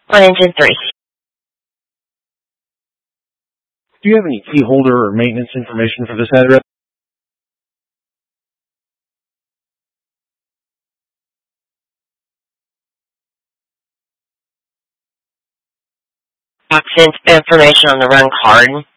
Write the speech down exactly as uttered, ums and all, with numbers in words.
On engine three. Do you have any key holder or maintenance information for this address? Accent information on the run card.